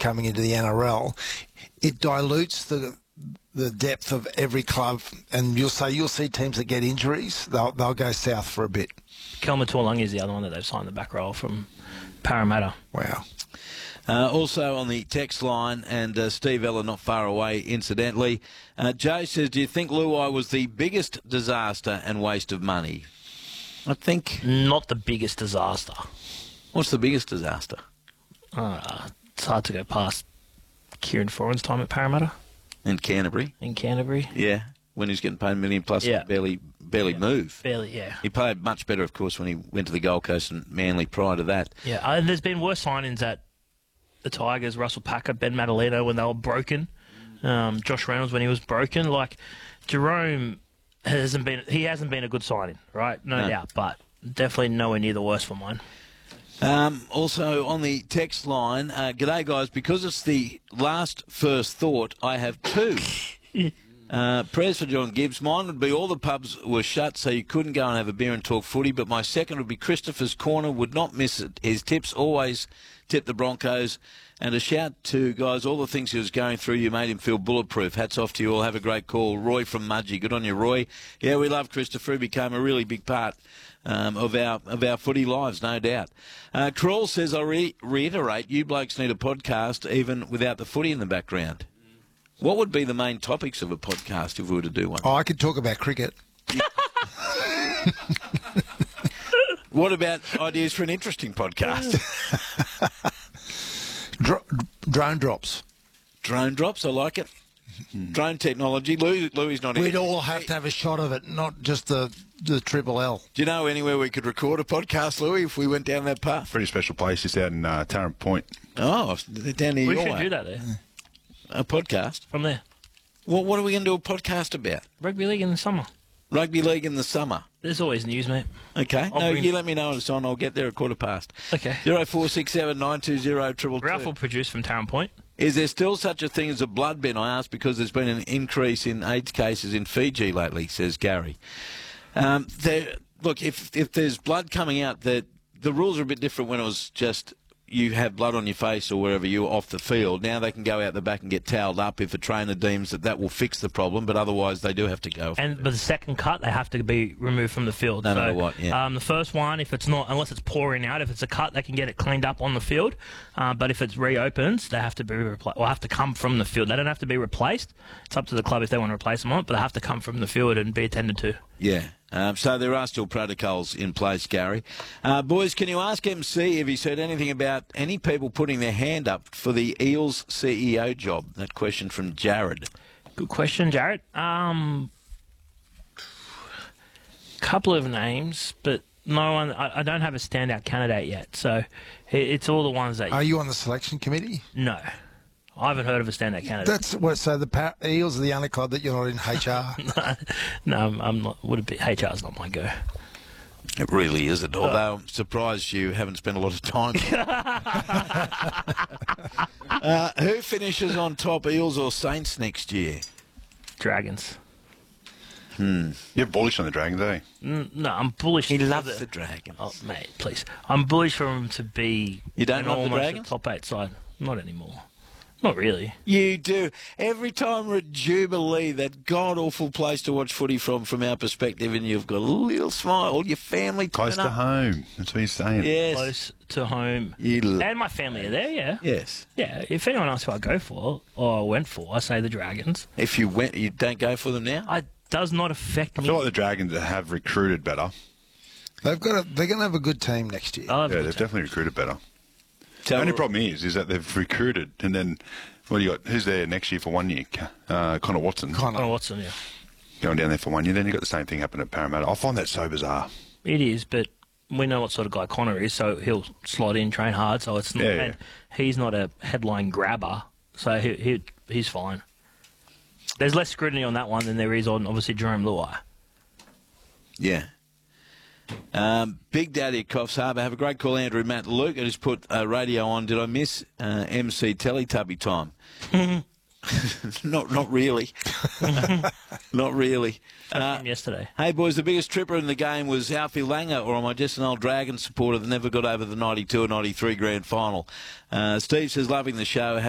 coming into the NRL, it dilutes the depth of every club, and you'll see teams that get injuries, they'll go south for a bit. Kelma Tuolungi is the other one that they've signed the back row from Parramatta. Wow. Also on the text line, and Steve Ella not far away, incidentally. Joe says, do you think Luai was the biggest disaster and waste of money? I think... Not the biggest disaster. What's the biggest disaster? It's hard to go past Kieran Foran's time at Parramatta. In Canterbury? In Canterbury. Yeah, when he was getting paid $1 million plus, Yeah. barely move. Barely, yeah. He played much better, of course, when he went to the Gold Coast and Manly prior to that. Yeah, and there's been worse signings at the Tigers, Russell Packer, Ben Madaleno when they were broken, Josh Reynolds when he was broken. Like, Jerome hasn't been a good signing, right? No doubt, but definitely nowhere near the worst for mine. Also on the text line, g'day guys, because it's the last first thought, I have two. Prayers for John Gibbs. Mine would be all the pubs were shut, so you couldn't go and have a beer and talk footy, but my second would be Christopher's Corner, would not miss it. His tips always tip the Broncos. And a shout to, guys, all the things he was going through, you made him feel bulletproof. Hats off to you all. Have a great call. Roy from Mudgee. Good on you, Roy. Yeah, we love Christopher. He became a really big part of our footy lives, no doubt. Kroll says, I reiterate, you blokes need a podcast even without the footy in the background. What would be the main topics of a podcast if we were to do one? Oh, I could talk about cricket. What about ideas for an interesting podcast? Drone drops. Drone drops, I like it. Drone technology. Louis not in. We'd all have to have a shot of it, not just the Triple L. Do you know anywhere we could record a podcast, Louis, if we went down that path? Pretty special place, just out in Tarrant Point. Oh, down near We your should way. do that there. A podcast? From there. Well, what are we going to do a podcast about? Rugby league in the summer. Rugby league in the summer. There's always news, mate. Okay. You let me know when it's on. I'll get there at 15:15. Okay. 0467 920 222. Ralph will produce from Tarrant Point. Is there still such a thing as a blood bin? I ask because there's been an increase in AIDS cases in Fiji lately, says Gary. Look, if there's blood coming out, the rules are a bit different when it was just you have blood on your face or wherever you're off the field. Now they can go out the back and get towelled up if a trainer deems that will fix the problem, but otherwise they do have to go. But the second cut, they have to be removed from the field. No matter what, yeah. The first one, if it's not, unless it's pouring out, if it's a cut, they can get it cleaned up on the field. But if it reopens, they have to be replaced, or have to come from the field. They don't have to be replaced. It's up to the club if they want to replace them or not, but they have to come from the field and be attended to. Yeah. So there are still protocols in place, Gary. Boys, can you ask MC if he's heard anything about any people putting their hand up for the Eels CEO job? That question from Jared. Good question, Jared. Couple of names, but no one. I don't have a standout candidate yet, so it's all the ones that. Are you on the selection committee? No. I haven't heard of a standout candidate. That's what. So the Eels are the only club that you're not in HR. No, I'm not. Would it be HR's not my go? It really isn't. Although I'm surprised you haven't spent a lot of time. Who finishes on top, Eels or Saints next year? Dragons. You're bullish on the Dragons, eh? No, I'm bullish. He loves the Dragons. Oh, mate, please. I'm bullish for them to be. You don't love the almost Dragons? a top 8 side. Not anymore. Not really. You do. Every time we're at Jubilee, that god-awful place to watch footy from our perspective, and you've got a little smile. All your family Close turn to up. home. That's what he's saying. Yes. Close to home. And my family are there, yeah. Yes. Yeah, if anyone else who I go for, or went for, I say the Dragons. If you don't go for them now? It does not affect I me. feel like the Dragons have recruited better. They're going to have a good team next year. I Yeah, they've definitely recruited better. Tell The only me- problem is that they've recruited, and then what do you got? Who's there next year for 1 year? Connor Watson. Connor Watson, yeah. Going down there for 1 year. Then you got the same thing happen at Parramatta. I find that so bizarre. It is, but we know what sort of guy Connor is, so he'll slot in, train hard, so it's not. Yeah, and he's not a headline grabber, so he's fine. There's less scrutiny on that one than there is on, obviously, Jerome Luai. Yeah. Big Daddy at Coffs Harbour. Have a great call, Andrew. Matt Luke. I just put radio on. Did I miss MC Teletubby time? Not really. Not really. From yesterday. Hey, boys, the biggest tripper in the game was Alfie Langer, or am I just an old Dragon supporter that never got over the 92 or 93 grand final? Steve says, loving the show.